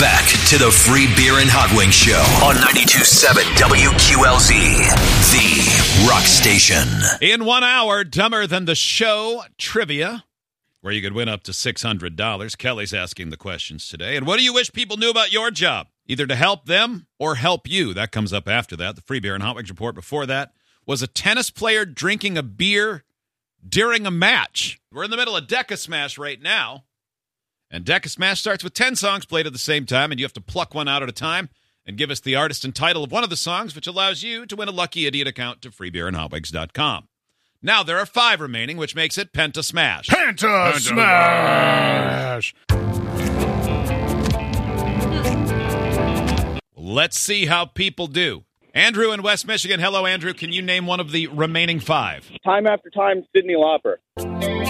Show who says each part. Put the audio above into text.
Speaker 1: Back to the Free Beer and Hot Wings Show on 92.7 WQLZ, the rock station.
Speaker 2: In 1 hour, Dumber Than the Show trivia, where you could win up to $600. Kelly's asking the questions today. And what do you wish people knew about your job? Either to help them or help you. That comes up after that. The Free Beer and Hot Wings report before that was a tennis player drinking a beer during a match. We're in the middle of Deca Smash right now. And Deca Smash starts with 10 songs played at the same time, and you have to pluck one out at a time and give us the artist and title of one of the songs, which allows you to win a Lucky Idiot account to freebeerandhotwings.com. Now there are 5 remaining, which makes it Penta Smash.
Speaker 3: Penta Smash!
Speaker 2: Let's see how people do. Andrew in West Michigan. Hello, Andrew. Can you name one of the remaining 5?
Speaker 4: Time After Time, Cyndi Lauper.